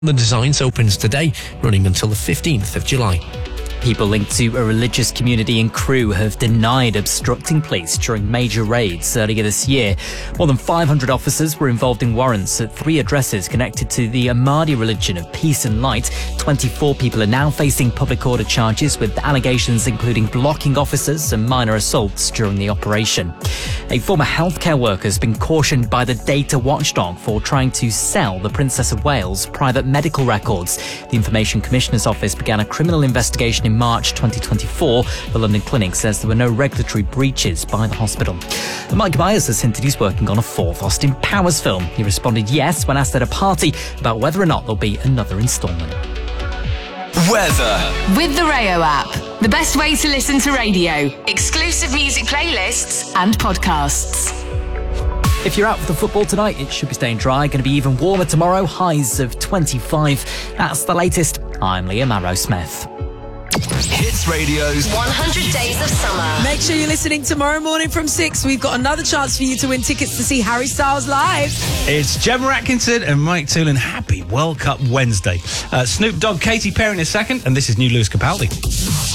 The Designs opens today, running until the 15th of July. People linked to a religious community in Crewe have denied obstructing police during major raids earlier this year. More than 500 officers were involved in warrants at 3 addresses connected to the Ahmadi religion of peace and light. 24 people are now facing public order charges, with allegations including blocking officers and minor assaults during the operation. A former healthcare worker has been cautioned by the data watchdog for trying to sell the Princess of Wales' private medical records. The Information Commissioner's Office began a criminal investigation in March 2024. The London Clinic says there were no regulatory breaches by the hospital. And Mike Myers has hinted he's working on a 4th Austin Powers film. He responded yes when asked at a party about whether or not there'll be another instalment. Weather. With the Rayo app, the best way to listen to radio, exclusive music playlists and podcasts. If you're out for the football tonight, it should be staying dry. Going to be even warmer tomorrow, highs of 25. That's the latest. I'm Liam Arrowsmith. Hits Radio's 100 Days of Summer. Make sure you're listening tomorrow morning from 6. We've got another chance for you to win tickets to see Harry Styles live. It's Gemma Atkinson and Mike Toolin. Happy World Cup Wednesday. Snoop Dogg, Katy Perry in a second, and this is new Lewis Capaldi.